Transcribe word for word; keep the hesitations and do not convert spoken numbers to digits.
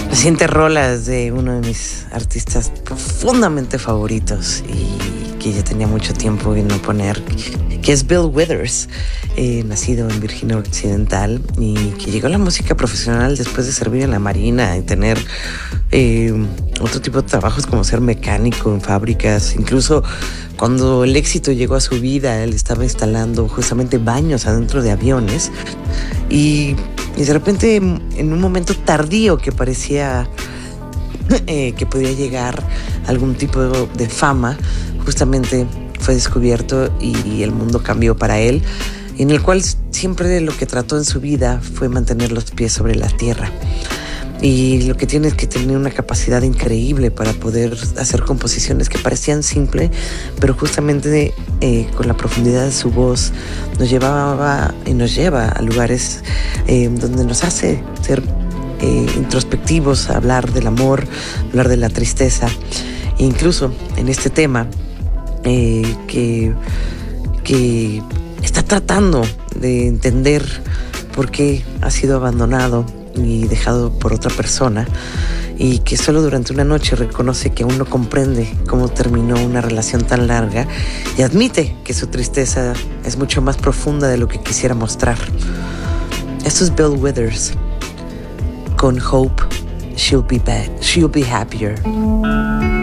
Reciente rola es de uno de mis artistas profundamente favoritos y que ya tenía mucho tiempo en no poner, que es Bill Withers, eh, nacido en Virginia Occidental y que llegó a la música profesional después de servir en la Marina y tener eh, otro tipo de trabajos como ser mecánico en fábricas. Incluso cuando el éxito llegó a su vida, él estaba instalando justamente baños adentro de aviones y, y de repente en un momento tardío que parecía eh, que podía llegar algún tipo de, de fama, justamente fue descubierto y el mundo cambió para él, en el cual siempre lo que trató en su vida fue mantener los pies sobre la tierra. Y lo que tiene es que tener una capacidad increíble para poder hacer composiciones que parecían simples, pero justamente eh, con la profundidad de su voz nos llevaba y nos lleva a lugares eh, donde nos hace ser eh, introspectivos, hablar del amor, hablar de la tristeza. E incluso en este tema eh, que, que está tratando de entender por qué ha sido abandonado y dejado por otra persona, y que solo durante una noche reconoce que aún no comprende cómo terminó una relación tan larga y admite que su tristeza es mucho más profunda de lo que quisiera mostrar. Esto es Bill Withers con Hope, She'll Be Back, She'll Be Happier.